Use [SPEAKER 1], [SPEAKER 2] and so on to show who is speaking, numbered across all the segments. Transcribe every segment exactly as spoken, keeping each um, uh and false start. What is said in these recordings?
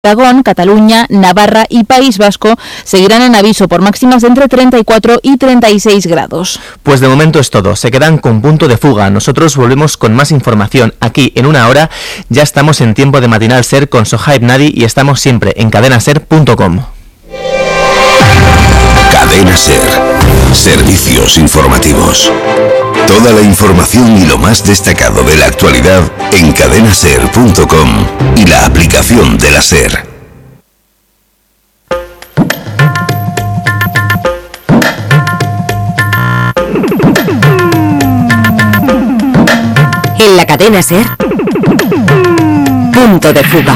[SPEAKER 1] Aragón, Cataluña, Navarra y País Vasco seguirán en aviso por máximas de entre treinta y cuatro y treinta y seis grados.
[SPEAKER 2] Pues de momento es todo, se quedan con punto de fuga. Nosotros volvemos con más información aquí en una hora. Ya estamos en tiempo de Matinal Ser con Sohaib Nadi y estamos siempre en cadena ser punto com.
[SPEAKER 3] Cadena Ser. Servicios informativos. Toda la información y lo más destacado de la actualidad en cadena ser punto com y la aplicación de la SER.
[SPEAKER 4] En la cadena SER, punto de fuga.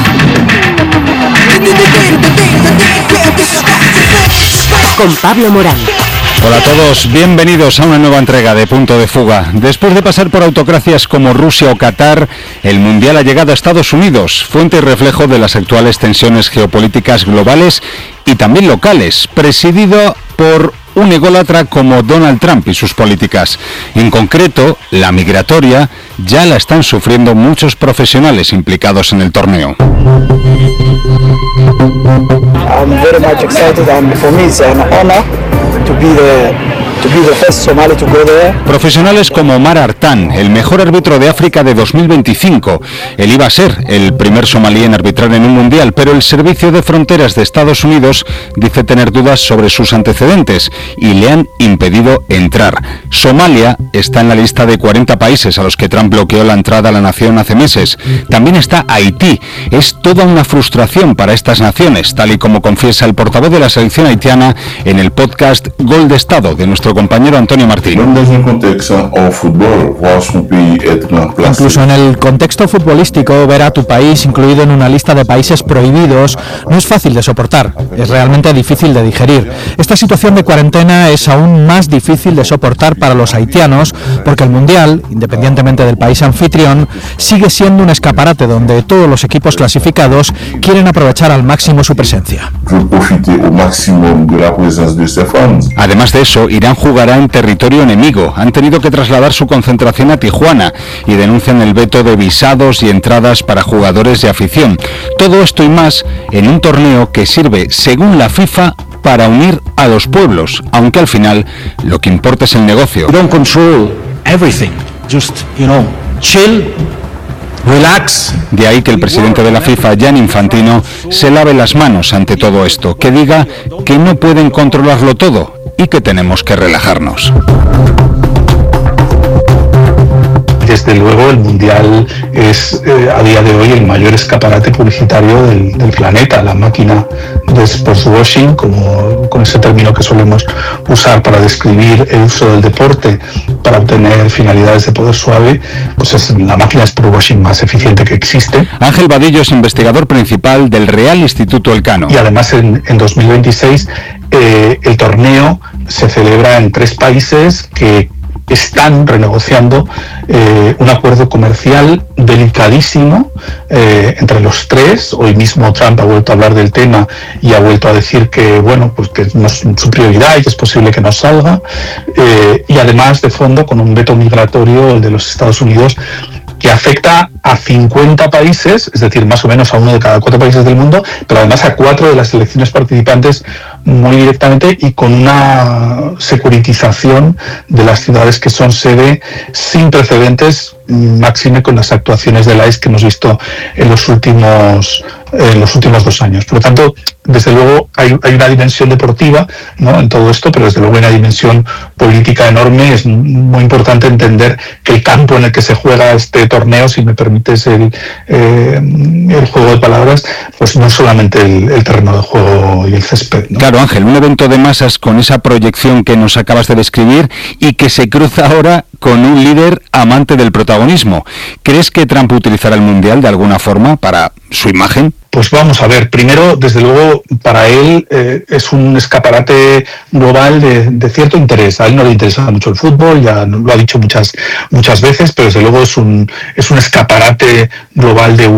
[SPEAKER 4] Con Pablo Morán.
[SPEAKER 5] Hola a todos, bienvenidos a una nueva entrega de Punto de Fuga. Después de pasar por autocracias como Rusia o Qatar, el Mundial ha llegado a Estados Unidos, fuente y reflejo de las actuales tensiones geopolíticas globales y también locales, presidido por un ególatra como Donald Trump y sus políticas. En concreto, la migratoria ya la están sufriendo muchos profesionales implicados en el torneo.
[SPEAKER 6] I'm very much excited, and for me it's an honor to be the to be the first Somali to go there.
[SPEAKER 5] Profesionales como Omar Artan, el mejor árbitro de África de dos mil veinticinco. Él iba a ser el primer somalí en arbitrar en un mundial, pero el Servicio de Fronteras de Estados Unidos dice tener dudas sobre sus antecedentes y le han impedido entrar. Somalia está en la lista de cuarenta países a los que Trump bloqueó la entrada a la nación hace meses. También está Haití. Es toda una frustración para estas naciones, tal y como confiesa el portavoz de la selección haitiana en el podcast Gol de Estado de nuestro compañero Antonio Martín.
[SPEAKER 7] Incluso en el contexto futbolístico, ver a tu país incluido en una lista de países prohibidos no es fácil de soportar, es realmente difícil de digerir. Esta situación de cuarentena es aún más difícil de soportar para los haitianos, porque el Mundial, independientemente del país anfitrión, sigue siendo un escaparate donde todos los equipos clasificados quieren aprovechar al máximo su presencia.
[SPEAKER 5] Además de eso, Irán jugará en territorio enemigo. Han tenido que trasladar su concentración a Tijuana y denuncian el veto de visados y entradas para jugadores de afición. Todo esto y más en un torneo que sirve, según la FIFA, para unir a los pueblos, aunque al final lo que importa es el negocio.
[SPEAKER 8] We don't control everything. Just, you know, chill. Relax.
[SPEAKER 5] De ahí que el presidente de la FIFA, Gianni Infantino, se lave las manos ante todo esto, que diga que no pueden controlarlo todo y que tenemos que relajarnos.
[SPEAKER 9] Desde luego el Mundial es eh, a día de hoy el mayor escaparate publicitario del, del planeta. La máquina de sportswashing, como con ese término que solemos usar para describir el uso del deporte para obtener finalidades de poder suave, pues es la máquina de sportswashing más eficiente que existe.
[SPEAKER 5] Ángel Vadillo es investigador principal del Real Instituto Elcano.
[SPEAKER 9] Y además en, en dos mil veintiséis eh, el torneo se celebra en tres países que están renegociando eh, un acuerdo comercial delicadísimo eh, entre los tres. Hoy mismo Trump ha vuelto a hablar del tema y ha vuelto a decir que bueno, pues que no es su prioridad y que es posible que no salga, eh, y además de fondo con un veto migratorio, el de los Estados Unidos, que afecta a cincuenta países, es decir, más o menos a uno de cada cuatro países del mundo, pero además a cuatro de las selecciones participantes muy directamente y con una securitización de las ciudades que son sede sin precedentes, máxime con las actuaciones del I C E que hemos visto en los últimos en los últimos dos años. Por lo tanto, desde luego hay, hay una dimensión deportiva, ¿no?, en todo esto, pero desde luego hay una dimensión política enorme. Es muy importante entender que el campo en el que se juega este torneo, si me permites el, eh, el juego de palabras, pues no solamente el, el terreno de juego y el césped, ¿no?
[SPEAKER 5] Claro, Ángel, un evento de masas con esa proyección que nos acabas de describir y que se cruza ahora con un líder amante del protagonismo. ¿Crees que Trump utilizará el Mundial de alguna forma para su imagen?
[SPEAKER 9] Pues vamos a ver, primero, desde luego, para él eh, es un escaparate global de, de cierto interés. A él no le interesa mucho el fútbol, ya lo ha dicho muchas muchas veces, pero desde luego es un es un escaparate global de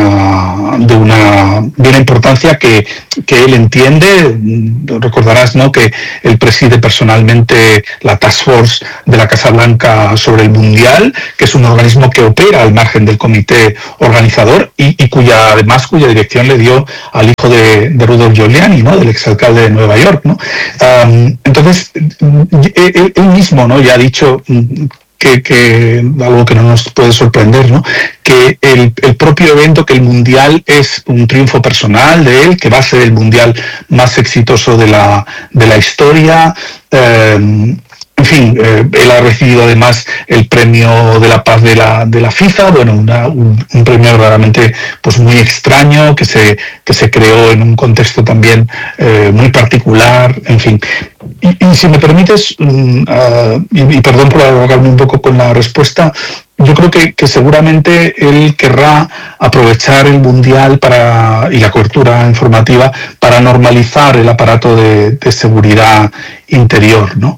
[SPEAKER 9] una de una de una importancia que, que él entiende. Recordarás, ¿no?, que él preside personalmente la Task Force de la Casa Blanca sobre el Mundial, que es un organismo que opera al margen del comité organizador y, y cuya además cuya dirección elección le dio al hijo de, de Rudolph Giuliani, ¿no? Del exalcalde de Nueva York, ¿no? Um, entonces, él, él mismo, ¿no? Ya ha dicho que, que algo que no nos puede sorprender, ¿no? Que el, el propio evento, que el Mundial es un triunfo personal de él, que va a ser el Mundial más exitoso de la, de la historia. Eh, En fin, eh, él ha recibido además el premio de la paz de la de la FIFA, bueno, una, un, un premio realmente pues muy extraño que se que se creó en un contexto también eh, muy particular, en fin. Y, y si me permites, um, uh, y, y perdón por alargarme un poco con la respuesta, yo creo que, que seguramente él querrá aprovechar el Mundial para y la cobertura informativa para normalizar el aparato de, de seguridad interior, ¿no?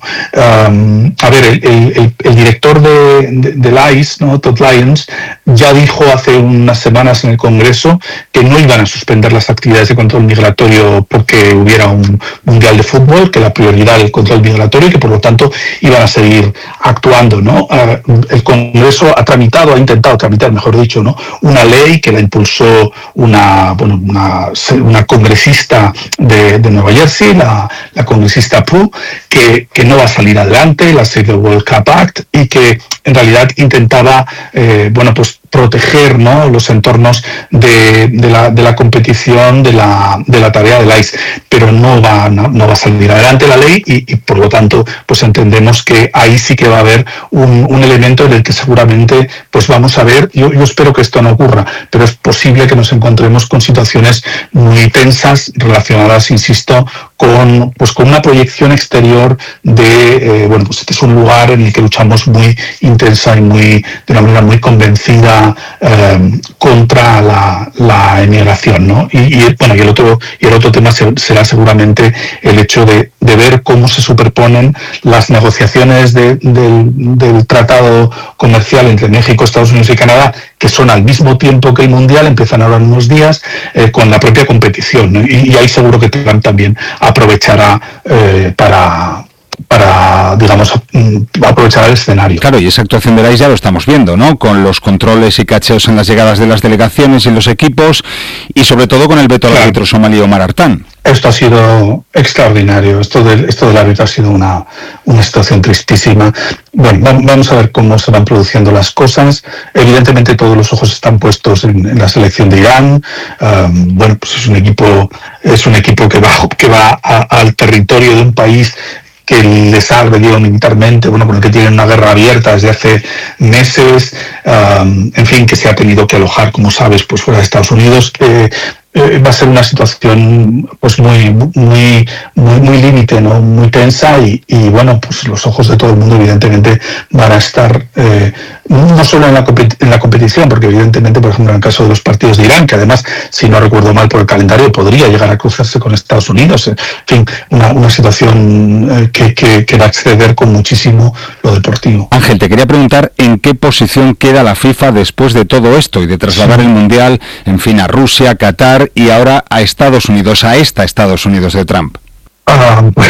[SPEAKER 9] Um, a ver, el, el, el director de, de, del I C E, ¿no? Todd Lyons, ya dijo hace unas semanas en el Congreso que no iban a suspender las actividades de control migratorio porque hubiera un Mundial de fútbol, que la prioridad era el control migratorio y que por lo tanto iban a seguir actuando, ¿no? Uh, el Congreso ha tramitado, ha intentado tramitar, mejor dicho, ¿no? Una ley que la impulsó una, bueno, una, una congresista de, de Nueva Jersey, la, la congresista Pugh, que, que no va a salir adelante, la Save the World Cup Act, y que en realidad intentaba, eh, bueno, pues proteger, ¿no? Los entornos de, de, la, de la competición, de la, de la tarea del I C E, pero no va, no, no va a salir adelante la ley y, y por lo tanto pues entendemos que ahí sí que va a haber un, un elemento en el que seguramente pues vamos a ver, yo, yo espero que esto no ocurra, pero es posible que nos encontremos con situaciones muy tensas relacionadas, insisto, con pues con una proyección exterior de, eh, bueno, pues este es un lugar en el que luchamos muy intensa y muy de una manera muy convencida eh, contra la, la emigración, ¿no? Y, y bueno, y el otro y el otro tema será seguramente el hecho de, de ver cómo se superponen las negociaciones de, del, del tratado comercial entre México, Estados Unidos y Canadá, que son al mismo tiempo que el Mundial, empiezan ahora en unos días, eh, con la propia competición, ¿no? Y, y ahí seguro que Trump también aprovechará eh, para, para, digamos, aprovechar el escenario.
[SPEAKER 5] Claro, y esa actuación de la I C E ya lo estamos viendo, ¿no? Con los controles y cacheos en las llegadas de las delegaciones y los equipos, y sobre todo con el veto al claro. árbitro somalí Omar Artán.
[SPEAKER 9] Esto ha sido extraordinario, esto del, esto del árbitro ha sido una, una situación tristísima. Bueno, vamos a ver cómo se van produciendo las cosas. Evidentemente todos los ojos están puestos en, en la selección de Irán. Um, bueno, pues es un equipo, es un equipo que va, que va a, al territorio de un país que les ha agredido militarmente, bueno, con el que tienen una guerra abierta desde hace meses, um, en fin, que se ha tenido que alojar, como sabes, pues fuera de Estados Unidos. Eh, eh, va a ser una situación pues muy muy muy muy límite, ¿no? Muy tensa y, y bueno, pues los ojos de todo el mundo evidentemente van a estar eh, no solo en la, en la competición, porque evidentemente, por ejemplo, en el caso de los partidos de Irán, que además, si no recuerdo mal por el calendario, podría llegar a cruzarse con Estados Unidos, en fin, una, una situación eh, que, que, que va a exceder con muchísimo lo deportivo.
[SPEAKER 5] Ángel, te quería preguntar en qué posición queda la FIFA después de todo esto y de trasladar sí. el Mundial, en fin, a Rusia, Qatar y ahora a Estados Unidos, a esta Estados Unidos de Trump.
[SPEAKER 9] Ah, pues,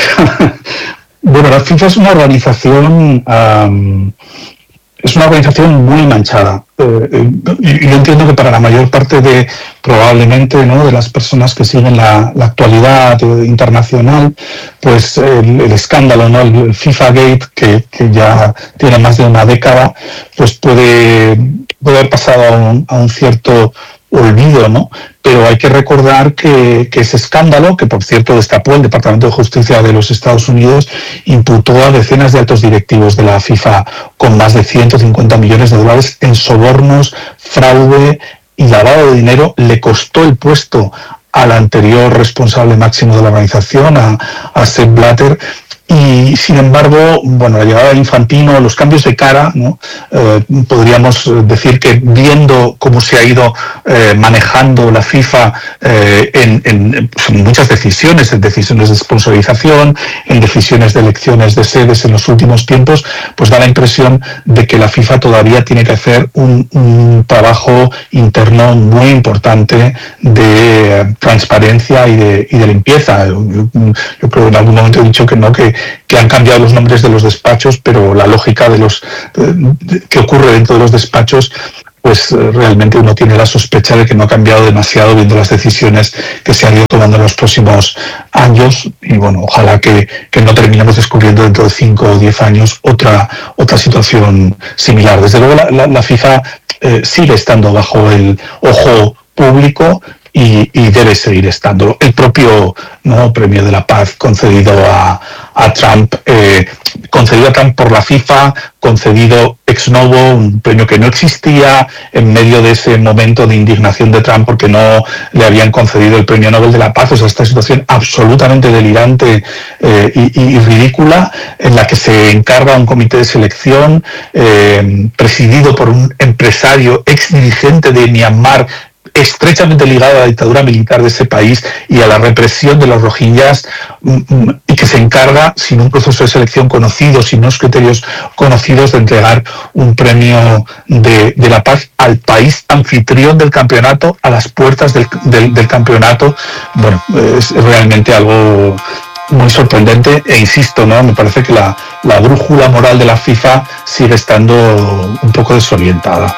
[SPEAKER 9] bueno, la FIFA es una organización... Um, Es una organización muy manchada. Eh, y yo entiendo que para la mayor parte de, probablemente, ¿no?, de las personas que siguen la, la actualidad internacional, pues el, el escándalo, ¿no?, el FIFA Gate, que, que ya tiene más de una década, pues puede, puede haber pasado a un, a un cierto olvido, ¿no? Pero hay que recordar que, que ese escándalo, que por cierto destapó el Departamento de Justicia de los Estados Unidos, imputó a decenas de altos directivos de la FIFA con más de ciento cincuenta millones de dólares en sobornos, fraude y lavado de dinero. Le costó el puesto al anterior responsable máximo de la organización, a, a Sepp Blatter. Y sin embargo, bueno, la llegada de Infantino, los cambios de cara, ¿no? Eh, podríamos decir que viendo cómo se ha ido eh, manejando la FIFA eh, en, en, pues en muchas decisiones, en decisiones de sponsorización, en decisiones de elecciones de sedes en los últimos tiempos, pues da la impresión de que la FIFA todavía tiene que hacer un, un trabajo interno muy importante de eh, transparencia y de, y de limpieza. Yo, yo creo que en algún momento he dicho que no, que que han cambiado los nombres de los despachos, pero la lógica de los de, de, que ocurre dentro de los despachos pues realmente uno tiene la sospecha de que no ha cambiado demasiado viendo las decisiones que se han ido tomando en los próximos años, y bueno, ojalá que, que no terminemos descubriendo dentro de cinco o diez años otra, otra situación similar. Desde luego la, la, la FIFA eh, sigue estando bajo el ojo público y, y debe seguir estando. El propio ¿no? Premio de la Paz concedido a, a Trump, eh, concedido a Trump por la FIFA, concedido ex novo, un premio que no existía en medio de ese momento de indignación de Trump porque no le habían concedido el Premio Nobel de la Paz. O sea, esta situación absolutamente delirante eh, y, y ridícula, en la que se encarga un comité de selección eh, presidido por un empresario ex dirigente de Myanmar, estrechamente ligado a la dictadura militar de ese país y a la represión de los rohingyas, y que se encarga, sin un proceso de selección conocido, sin unos criterios conocidos, de entregar un premio de, de la paz al país anfitrión del campeonato, a las puertas del, del, del campeonato. Bueno, es realmente algo muy sorprendente, e insisto, ¿no? Me parece que la, la brújula moral de la FIFA sigue estando un poco desorientada.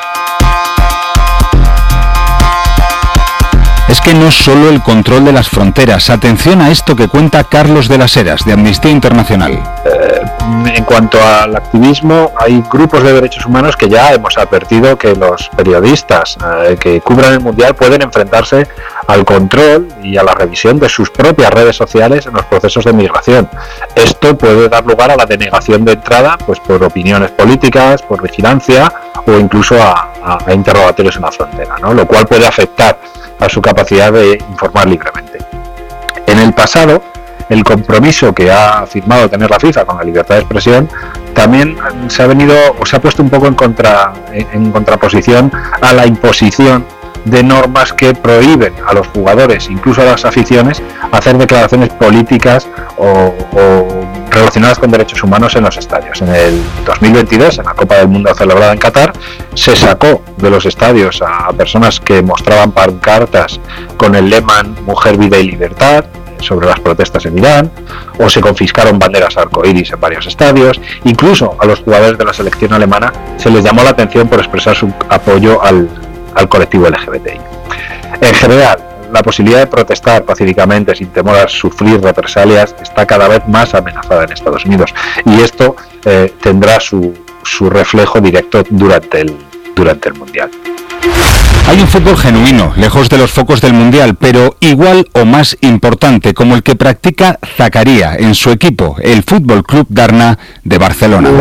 [SPEAKER 5] Es que no solo el control de las fronteras. Atención a esto que cuenta Carlos de las Heras, de Amnistía Internacional.
[SPEAKER 10] Eh, en cuanto al activismo, hay grupos de derechos humanos que ya hemos advertido que los periodistas eh, que cubran el Mundial pueden enfrentarse al control y a la revisión de sus propias redes sociales en los procesos de migración. Esto puede dar lugar a la denegación de entrada, pues por opiniones políticas, por vigilancia o incluso a, a, a interrogatorios en la frontera, ¿no? Lo cual puede afectar a su capacidad de informar libremente. En el pasado, el compromiso que ha firmado tener la FIFA con la libertad de expresión también se ha venido o se ha puesto un poco en contra en contraposición a la imposición de normas que prohíben a los jugadores, incluso a las aficiones, hacer declaraciones políticas o, o relacionadas con derechos humanos en los estadios. En el dos mil veintidós, en la Copa del Mundo celebrada en Qatar, se sacó de los estadios a personas que mostraban pancartas con el lema Mujer, Vida y Libertad sobre las protestas en Irán, o se confiscaron banderas arcoíris en varios estadios. Incluso a los jugadores de la selección alemana se les llamó la atención por expresar su apoyo al al colectivo L G B T I. En general, la posibilidad de protestar pacíficamente sin temor a sufrir represalias está cada vez más amenazada en Estados Unidos, y esto eh, tendrá su, su reflejo directo durante el, durante el Mundial.
[SPEAKER 5] Hay un fútbol genuino, lejos de los focos del Mundial, pero igual o más importante, como el que practica Zakaria en su equipo, el Fútbol Club Darna de Barcelona.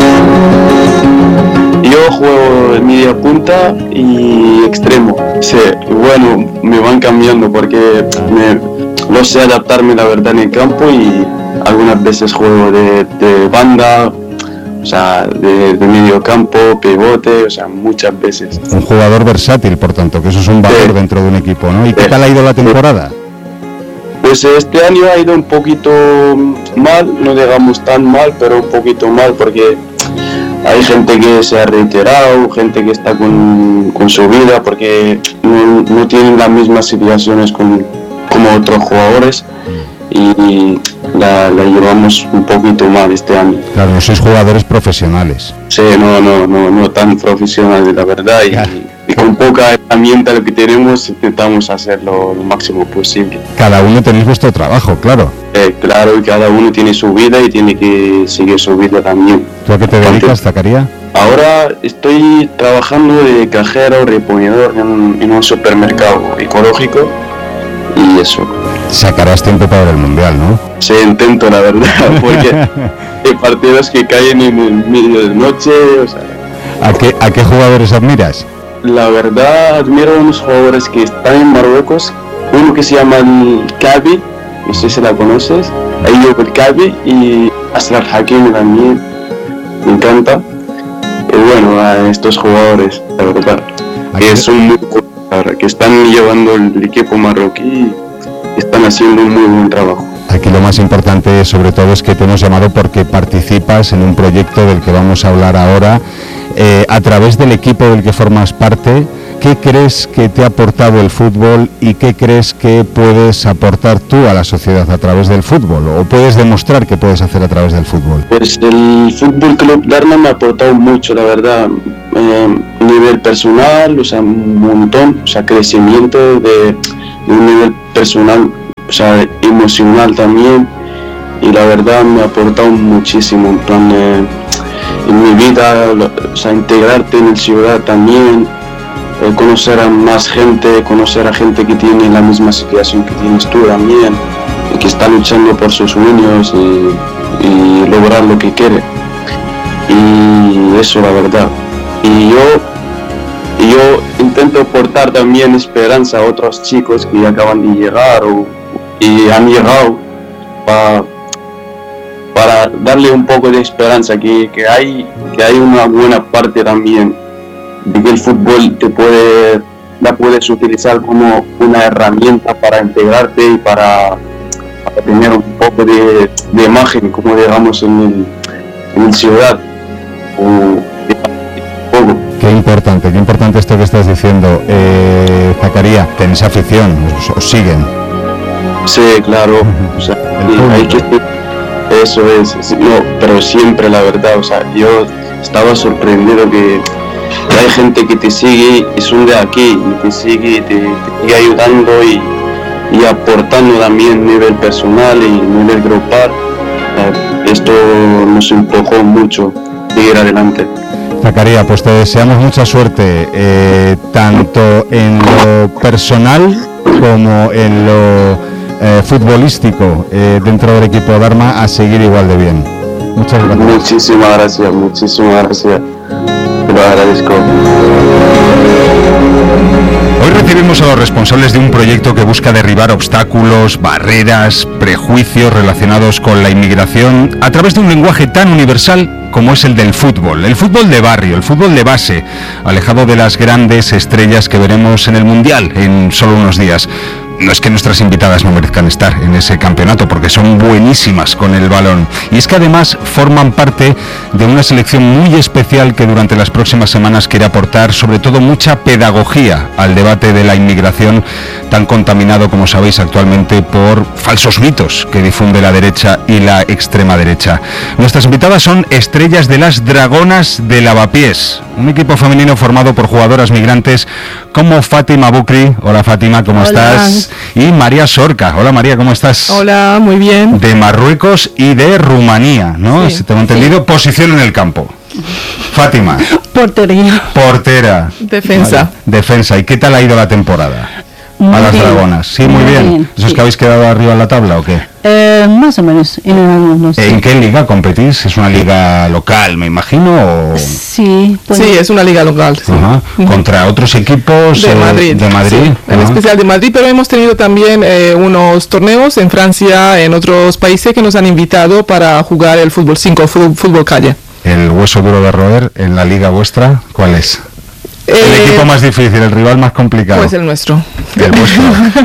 [SPEAKER 11] Yo juego en media punta y extremo. Sí, bueno, me van cambiando porque me, no sé adaptarme, la verdad, en el campo, y algunas veces juego de, de banda, o sea, de, de medio campo, pivote, o sea, muchas veces.
[SPEAKER 5] Un jugador versátil, por tanto, que eso es un valor sí. dentro de un equipo, ¿no? ¿Y sí. qué tal ha ido la temporada?
[SPEAKER 11] Pues este año ha ido un poquito mal, no digamos tan mal, pero un poquito mal, porque hay gente que se ha reiterado, gente que está con, con su vida, porque no, no tienen las mismas situaciones con, como otros jugadores, y la, la llevamos un poquito mal este año.
[SPEAKER 5] Claro, no sois jugadores profesionales.
[SPEAKER 11] Sí, no, no, no, no tan profesionales, la verdad, y, claro. y con poca herramienta lo que tenemos intentamos hacerlo lo máximo posible.
[SPEAKER 5] Cada uno tenéis vuestro trabajo, claro.
[SPEAKER 11] Eh, claro, y cada uno tiene su vida y tiene que seguir su vida también.
[SPEAKER 5] ¿Tú a qué te dedicas, Zakaria?
[SPEAKER 11] Ahora estoy trabajando de cajero, reponedor en, en un supermercado ecológico, y eso.
[SPEAKER 5] Sacarás tiempo para el Mundial, ¿no?
[SPEAKER 11] Sí, intento, la verdad, porque hay partidos que caen en el medio de noche, o sea...
[SPEAKER 5] ¿A qué, ¿A qué jugadores admiras?
[SPEAKER 11] La verdad, admiro a unos jugadores que están en Marruecos, uno que se llama Kabi, no sé si la conoces, Ayoub Kabi, y Asrar Hakimi también, me encanta. Y bueno, a estos jugadores, la verdad, que son muy buenos, que están llevando el equipo marroquí, están haciendo un muy buen trabajo.
[SPEAKER 5] Aquí lo más importante sobre todo es que te hemos llamado porque participas en un proyecto del que vamos a hablar ahora, eh, a través del equipo del que formas parte. ¿Qué crees que te ha aportado el fútbol y qué crees que puedes aportar tú a la sociedad a través del fútbol, o puedes demostrar que puedes hacer a través del fútbol?
[SPEAKER 11] Pues el Fútbol Club Darna me ha aportado mucho, la verdad. Eh, en nivel personal, o sea, un montón, o sea, crecimiento de, de un nivel personal, o sea, emocional también, y la verdad me ha aportado muchísimo, en plan, eh, en mi vida, o sea, integrarte en la ciudad también, eh, conocer a más gente, conocer a gente que tiene la misma situación que tienes tú también, y que está luchando por sus sueños y, y lograr lo que quiere. Y eso, la verdad. Y yo, y yo intento aportar también esperanza a otros chicos que acaban de llegar o, y han llegado para, para darle un poco de esperanza, que, que, hay, que hay una buena parte también de que el fútbol te puede, la puedes utilizar como una herramienta para integrarte y para, para tener un poco de, de imagen, como digamos en el, en el ciudad. O,
[SPEAKER 5] Qué importante, qué importante esto que estás diciendo. Eh, Zacarías, tenéis afición, os, os siguen.
[SPEAKER 11] Sí, claro, o sea, hay que, eso es, no, pero siempre la verdad, o sea, yo estaba sorprendido que, que hay gente que te sigue y son de aquí, y te sigue, y te, te sigue ayudando y, y aportando también a nivel personal y nivel grupal. Eh, esto nos empujó mucho a seguir adelante.
[SPEAKER 5] Zacarías, pues te deseamos mucha suerte, eh, tanto en lo personal como en lo eh, futbolístico eh, dentro del equipo Dharma, a seguir igual de bien. Muchas gracias.
[SPEAKER 11] Muchísimas gracias, muchísimas gracias. Te lo agradezco.
[SPEAKER 5] Hoy recibimos a los responsables de un proyecto que busca derribar obstáculos, barreras, prejuicios relacionados con la inmigración a través de un lenguaje tan universal como es el del fútbol, el fútbol de barrio, el fútbol de base, alejado de las grandes estrellas que veremos en el Mundial en solo unos días. No es que nuestras invitadas no merezcan estar en ese campeonato, porque son buenísimas con el balón. Y es que además forman parte de una selección muy especial que durante las próximas semanas quiere aportar sobre todo mucha pedagogía al debate de la inmigración, tan contaminado, como sabéis, actualmente por falsos mitos que difunde la derecha y la extrema derecha. Nuestras invitadas son estrellas de las Dragonas de Lavapiés, un equipo femenino formado por jugadoras migrantes como Fátima Bukri. Hola Fátima, ¿cómo Hola. estás? Y María Sorca. Hola María, ¿cómo estás?
[SPEAKER 12] Hola, muy bien.
[SPEAKER 5] De Marruecos y de Rumanía, ¿no? Sí, si tengo entendido, sí. Posición en el campo. Fátima.
[SPEAKER 12] Portería.
[SPEAKER 5] Portera.
[SPEAKER 12] Defensa.
[SPEAKER 5] Vale. Defensa. ¿Y qué tal ha ido la temporada?
[SPEAKER 12] Muy
[SPEAKER 5] a las
[SPEAKER 12] bien.
[SPEAKER 5] Dragonas. Sí, muy, muy bien. bien. ¿Eso sí. es que habéis quedado arriba en la tabla o qué?
[SPEAKER 12] Eh, más o menos. En, no sé.
[SPEAKER 5] ¿En qué liga competís? ¿Es una liga local, me imagino? O...
[SPEAKER 12] Sí. Pues... Sí, es una liga local. Sí.
[SPEAKER 5] Ajá. Uh-huh. ¿Contra otros equipos
[SPEAKER 12] de
[SPEAKER 5] eh,
[SPEAKER 12] Madrid?
[SPEAKER 5] De Madrid.
[SPEAKER 12] Sí. En uh-huh. especial de Madrid, pero hemos tenido también eh, unos torneos en Francia, en otros países que nos han invitado para jugar el fútbol cinco, fútbol, fútbol calle.
[SPEAKER 5] ¿El hueso duro de roer en la liga vuestra cuál es?
[SPEAKER 12] Eh,
[SPEAKER 5] el equipo más difícil, el rival más complicado.
[SPEAKER 12] Pues el nuestro.
[SPEAKER 5] El vuestro.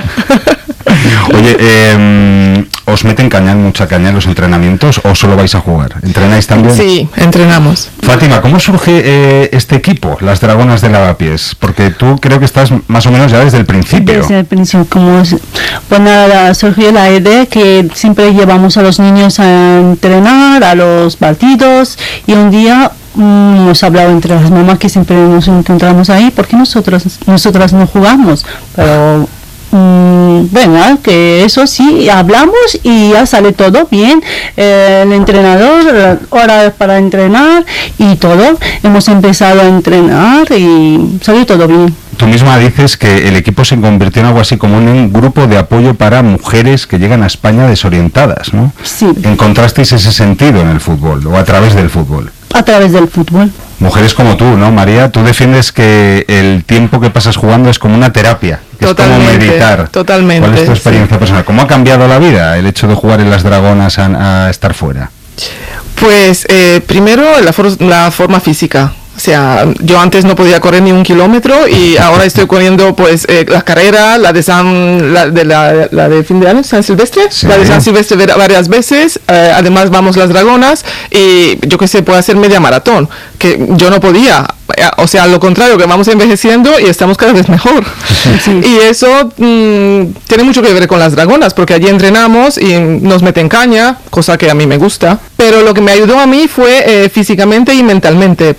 [SPEAKER 5] Oye, eh, ¿os meten caña, mucha caña en los entrenamientos o solo vais a jugar? ¿Entrenáis también?
[SPEAKER 12] Sí, entrenamos.
[SPEAKER 5] Fátima, ¿cómo surge eh, este equipo, las Dragonas de Lavapiés? Porque tú creo que estás más o menos ya desde el principio.
[SPEAKER 13] Desde el principio, como pues nada, surgió la idea que siempre llevamos a los niños a entrenar, a los partidos, y un día hemos hablado entre las mamás que siempre nos encontramos ahí, porque nosotros nosotras no jugamos, pero mmm, bueno, que eso sí, hablamos y ya sale todo bien, eh, el entrenador, horas para entrenar y todo, hemos empezado a entrenar y salió todo bien.
[SPEAKER 5] Tú misma dices que el equipo se convirtió en algo así como en un grupo de apoyo para mujeres que llegan a España desorientadas, ¿no?
[SPEAKER 13] Sí.
[SPEAKER 5] ¿Encontrasteis ese sentido en el fútbol o a través del fútbol?
[SPEAKER 13] A través del fútbol.
[SPEAKER 5] Mujeres como tú, ¿no, María? Tú defiendes que el tiempo que pasas jugando es como una terapia, que
[SPEAKER 12] totalmente,
[SPEAKER 5] es como meditar.
[SPEAKER 12] Totalmente.
[SPEAKER 5] ¿Cuál es tu experiencia sí. personal? ¿Cómo ha cambiado la vida el hecho de jugar en las Dragonas a, a estar fuera?
[SPEAKER 12] Pues eh, primero la, for- la forma física. O sea, yo antes no podía correr ni un kilómetro y ahora estoy corriendo pues eh, la carrera, la de San, la de la, la de fin de año, San Silvestre, sí. la de San Silvestre varias veces. Eh, además vamos las Dragonas y yo que sé, puedo hacer media maratón, que yo no podía. O sea, al lo contrario, que vamos envejeciendo y estamos cada vez mejor. Sí. Y eso mmm, tiene mucho que ver con las Dragonas, porque allí entrenamos y nos meten caña, cosa que a mí me gusta. Pero lo que me ayudó a mí fue eh, físicamente y mentalmente, porque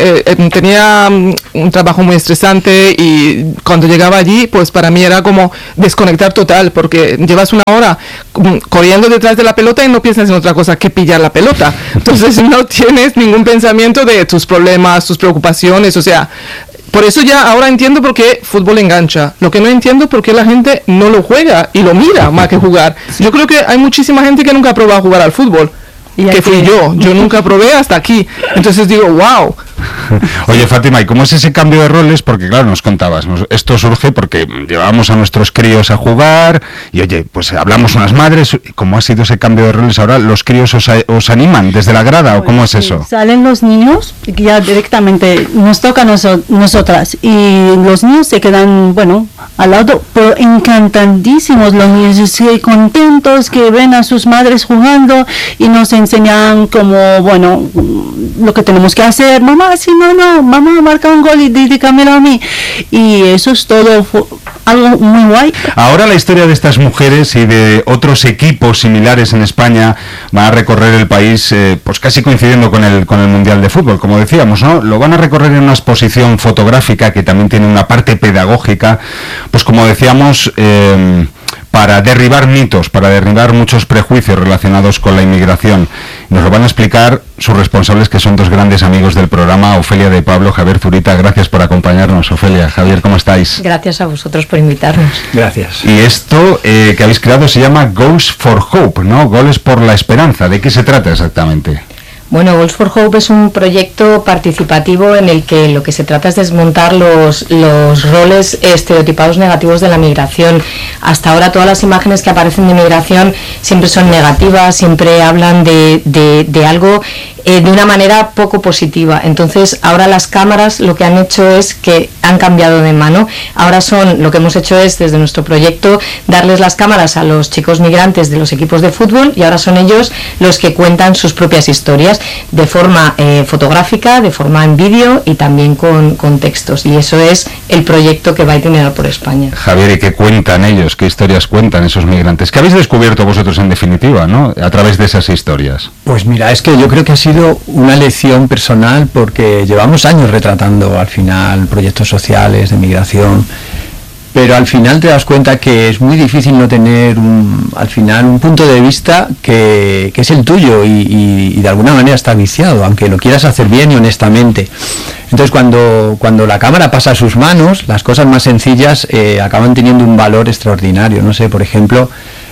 [SPEAKER 12] eh, eh, tenía um, un trabajo muy estresante y cuando llegaba allí, pues para mí era como desconectar total, porque llevas una hora um, corriendo detrás de la pelota y no piensas en otra cosa que pillar la pelota. Entonces no tienes ningún pensamiento de tus problemas, tus preocupaciones, o sea, por eso ya ahora entiendo por qué fútbol engancha. Lo que no entiendo es por qué la gente no lo juega y lo mira más que jugar. Yo creo que hay muchísima gente que nunca ha probado a jugar al fútbol. Que fui yo, yo nunca probé hasta aquí. Entonces digo, wow.
[SPEAKER 5] Oye, Fátima, ¿y cómo es ese cambio de roles? Porque claro, nos contabas, nos, esto surge porque llevábamos a nuestros críos a jugar y oye, pues hablamos unas madres. ¿Cómo ha sido ese cambio de roles? Ahora los críos os, os animan desde la grada, ¿o cómo es eso?
[SPEAKER 13] Salen los niños, ya directamente nos toca a noso, nosotras, y los niños se quedan, bueno, al lado, pero encantadísimos los niños, que contentos que ven a sus madres jugando y nos enseñan como, bueno, lo que tenemos que hacer. Mamá, si no, no, mamá marca un gol y dedícamelo a mí. Y eso es todo, algo muy guay.
[SPEAKER 5] Ahora la historia de estas mujeres y de otros equipos similares en España van a recorrer el país, eh, pues casi coincidiendo con el con el Mundial de Fútbol, como decíamos, ¿no? Lo van a recorrer en una exposición fotográfica que también tiene una parte pedagógica, pues como decíamos, eh, para derribar mitos, para derribar muchos prejuicios relacionados con la inmigración. Nos lo van a explicar sus responsables, que son dos grandes amigos del programa, Ofelia de Pablo, Javier Zurita. Gracias por acompañarnos, Ofelia. Javier, ¿cómo estáis?
[SPEAKER 14] Gracias a vosotros por invitarnos.
[SPEAKER 5] Gracias. Y esto eh, que habéis creado se llama Goals for Hope, ¿no? Goles por la esperanza. ¿De qué se trata exactamente?
[SPEAKER 14] Bueno, Goals for Hope es un proyecto participativo en el que lo que se trata es desmontar los, los roles estereotipados negativos de la migración. Hasta ahora todas las imágenes que aparecen de migración siempre son negativas, siempre hablan de, de, de algo eh, de una manera poco positiva. Entonces ahora las cámaras lo que han hecho es que han cambiado de mano. Ahora son, lo que hemos hecho es desde nuestro proyecto darles las cámaras a los chicos migrantes de los equipos de fútbol y ahora son ellos los que cuentan sus propias historias de forma eh, fotográfica, de forma en vídeo y también con, con textos, y eso es el proyecto que va a itinerar por España.
[SPEAKER 5] Javier, ¿y qué cuentan ellos? ¿Qué historias cuentan esos migrantes? ¿Qué habéis descubierto vosotros en definitiva, ¿no? A través de esas historias?
[SPEAKER 15] Pues mira, es que yo creo que ha sido una lección personal porque llevamos años retratando al final proyectos sociales de migración, pero al final te das cuenta que es muy difícil no tener un, al final un punto de vista que, que es el tuyo y, y, y de alguna manera está viciado, aunque lo quieras hacer bien y honestamente. Entonces cuando, cuando la cámara pasa a sus manos, las cosas más sencillas eh, acaban teniendo un valor extraordinario. No sé, por ejemplo,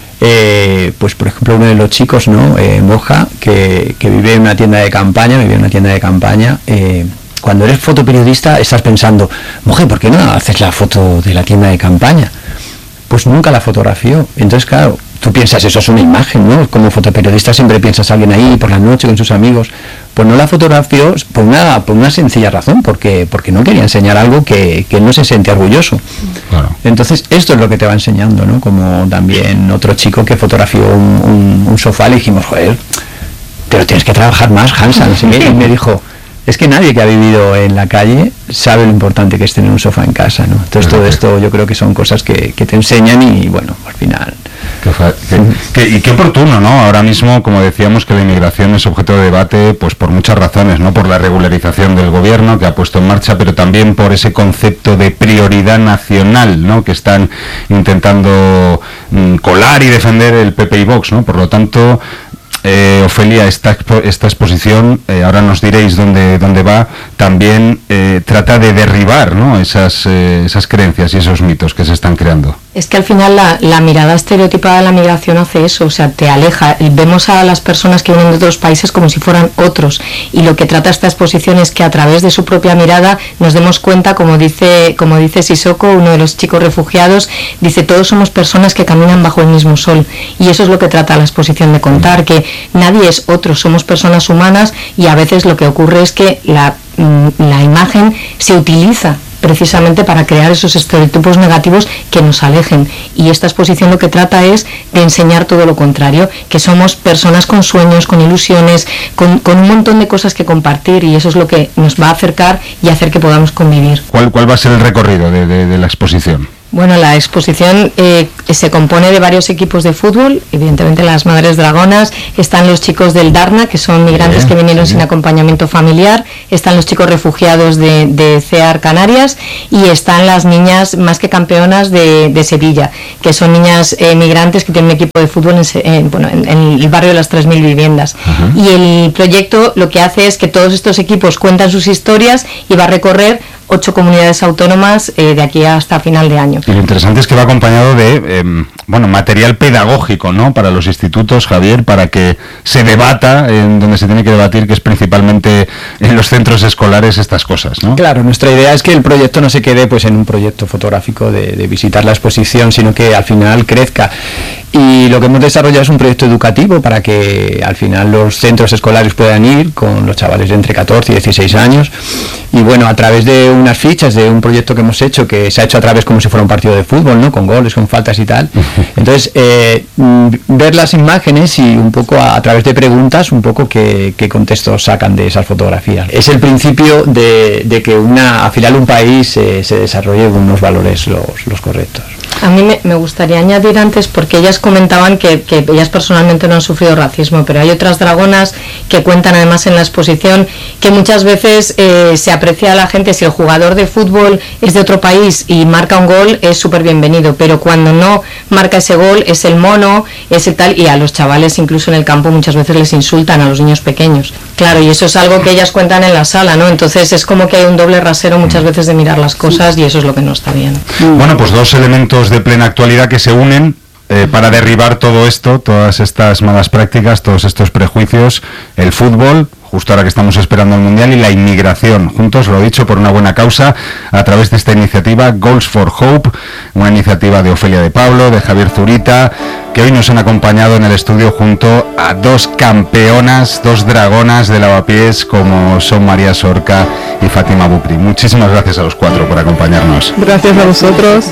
[SPEAKER 15] eh, pues por ejemplo uno de los chicos, ¿no? Eh, Moja, que, que vive en una tienda de campaña, vive en una tienda de campaña, eh, cuando eres fotoperiodista estás pensando, mujer, ¿por qué no haces la foto de la tienda de campaña? Pues nunca la fotografió. Entonces, claro, tú piensas, eso es una imagen, ¿no? Como fotoperiodista siempre piensas a alguien ahí por la noche con sus amigos. Pues no la fotografió por una, por una sencilla razón, porque, porque no quería enseñar algo que, que no se siente orgulloso. Claro. Entonces, esto es lo que te va enseñando, ¿no? Como también otro chico que fotografió un, un, un sofá, le dijimos, joder, pero tienes que trabajar más, Hansa, no sé qué, y me dijo, es que nadie que ha vivido en la calle sabe lo importante que es tener un sofá en casa, ¿no? Entonces todo esto yo creo que son cosas que, que te enseñan y bueno, al final...
[SPEAKER 5] Qué fa- qué, qué, y qué oportuno, ¿no? Ahora mismo, como decíamos, que la inmigración es objeto de debate pues por muchas razones, ¿no? Por la regularización del gobierno que ha puesto en marcha, pero también por ese concepto de prioridad nacional, ¿no? Que están intentando mm, colar y defender el P P y Vox, ¿no? Por lo tanto... Eh, Ofelia, esta, esta exposición, eh, ahora nos diréis dónde, dónde va, también eh, trata de derribar, ¿no? esas, eh, esas creencias y esos mitos que se están creando.
[SPEAKER 14] Es que al final la, la mirada estereotipada de la migración hace eso, o sea, te aleja. Vemos a las personas que vienen de otros países como si fueran otros, y lo que trata esta exposición es que a través de su propia mirada nos demos cuenta, como dice, como dice Sissoko, uno de los chicos refugiados, dice, todos somos personas que caminan bajo el mismo sol, y eso es lo que trata la exposición de contar, que nadie es otro, somos personas humanas, y a veces lo que ocurre es que la, la imagen se utiliza precisamente para crear esos estereotipos negativos que nos alejen, y esta exposición lo que trata es de enseñar todo lo contrario, que somos personas con sueños, con ilusiones, con, con un montón de cosas que compartir, y eso es lo que nos va a acercar y hacer que podamos convivir.
[SPEAKER 5] ¿Cuál, cuál va a ser el recorrido de, de, de la exposición?
[SPEAKER 14] Bueno, la exposición eh, se compone de varios equipos de fútbol, evidentemente las Madres Dragonas, están los chicos del Darna, que son migrantes que vinieron sin acompañamiento familiar, están los chicos refugiados de, de C E A R Canarias y están las niñas más que campeonas de, de Sevilla, que son niñas eh, migrantes que tienen un equipo de fútbol en, en, bueno, en, en el barrio de las tres mil viviendas. Uh-huh. Y el proyecto lo que hace es que todos estos equipos cuentan sus historias y va a recorrer ocho comunidades autónomas eh, de aquí hasta final de año.
[SPEAKER 5] Y lo interesante es que va acompañado de eh, bueno, material pedagógico, ¿no?, para los institutos, Javier, para que se debata en donde se tiene que debatir, que es principalmente en los centros escolares, estas cosas, ¿no?
[SPEAKER 15] Claro, nuestra idea es que el proyecto no se quede pues en un proyecto fotográfico de, de visitar la exposición, sino que al final crezca. Y lo que hemos desarrollado es un proyecto educativo para que al final los centros escolares puedan ir con los chavales de entre catorce y dieciséis años. Y bueno, a través de unas fichas de un proyecto que hemos hecho, que se ha hecho a través como si fuera un partido de fútbol, ¿no?, con goles, con faltas y tal. Entonces, eh, ver las imágenes y un poco a, a través de preguntas, un poco qué, qué contextos sacan de esas fotografías. Es el principio de, de que una, al final un país eh, se desarrolle con unos valores los, los correctos.
[SPEAKER 14] A mí me, me gustaría añadir antes, porque ellas comentaban que, que ellas personalmente no han sufrido racismo, pero hay otras dragonas que cuentan además en la exposición que muchas veces eh, se aprecia a la gente si el jugador de fútbol es de otro país y marca un gol, es súper bienvenido, pero cuando no marca ese gol es el mono, es el tal, y a los chavales incluso en el campo muchas veces les insultan, a los niños pequeños. Claro, y eso es algo que ellas cuentan en la sala, ¿no? Entonces es como que hay un doble rasero muchas veces de mirar las cosas y eso es lo que no está bien.
[SPEAKER 5] Bueno, pues dos elementos de plena actualidad que se unen eh, para derribar todo esto, todas estas malas prácticas, todos estos prejuicios, el fútbol, justo ahora que estamos esperando el Mundial, y la inmigración, juntos, lo dicho, por una buena causa, a través de esta iniciativa Goals for Hope, una iniciativa de Ofelia de Pablo, de Javier Zurita, que hoy nos han acompañado en el estudio junto a dos campeonas, dos dragonas de lavapiés, como son María Sorca y Fátima Bupri. Muchísimas gracias a los cuatro por acompañarnos.
[SPEAKER 12] Gracias a vosotros.